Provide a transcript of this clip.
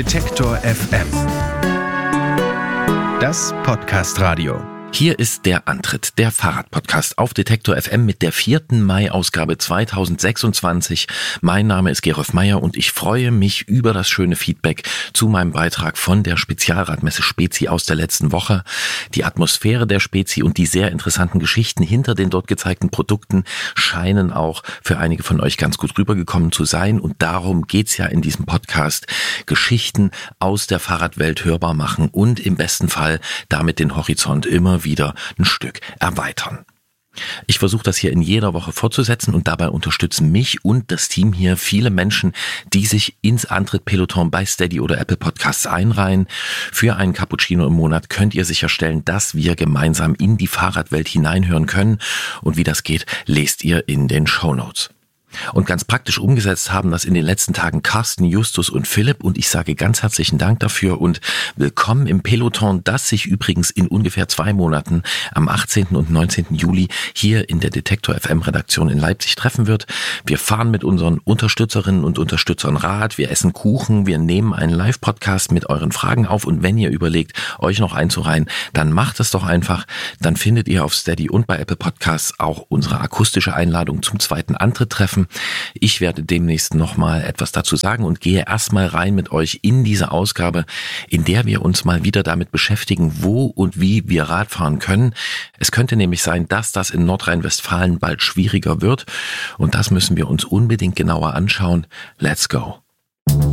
Detektor FM. Das Podcast-Radio. Hier ist der Antritt, der Fahrradpodcast auf Detektor FM mit der 4. Mai-Ausgabe 2026. Mein Name ist Gerolf Meyer und ich freue mich über das schöne Feedback zu meinem Beitrag von der Spezialradmesse Spezi aus der letzten Woche. Die Atmosphäre der Spezi und die sehr interessanten Geschichten hinter den dort gezeigten Produkten scheinen auch für einige von euch ganz gut rübergekommen zu sein. Und darum geht's ja in diesem Podcast. Geschichten aus der Fahrradwelt hörbar machen und im besten Fall damit den Horizont immer wieder ein Stück erweitern. Ich versuche das hier in jeder Woche fortzusetzen und dabei unterstützen mich und das Team hier viele Menschen, die sich ins Antritt-Peloton bei Steady oder Apple Podcasts einreihen. Für einen Cappuccino im Monat könnt ihr sicherstellen, dass wir gemeinsam in die Fahrradwelt hineinhören können. Und wie das geht, lest ihr in den Shownotes. Und ganz praktisch umgesetzt haben das in den letzten Tagen Carsten, Justus und Philipp und ich sage ganz herzlichen Dank dafür und willkommen im Peloton, das sich übrigens in ungefähr 2 Monaten am 18. und 19. Juli hier in der Detektor FM Redaktion in Leipzig treffen wird. Wir fahren mit unseren Unterstützerinnen und Unterstützern Rad, wir essen Kuchen, wir nehmen einen Live-Podcast mit euren Fragen auf und wenn ihr überlegt, euch noch einzureihen, dann macht es doch einfach. Dann findet ihr auf Steady und bei Apple Podcasts auch unsere akustische Einladung zum zweiten Antritt-Treffen. Ich werde demnächst nochmal etwas dazu sagen und gehe erstmal rein mit euch in diese Ausgabe, in der wir uns mal wieder damit beschäftigen, wo und wie wir Rad fahren können. Es könnte nämlich sein, dass das in Nordrhein-Westfalen bald schwieriger wird und das müssen wir uns unbedingt genauer anschauen. Let's go!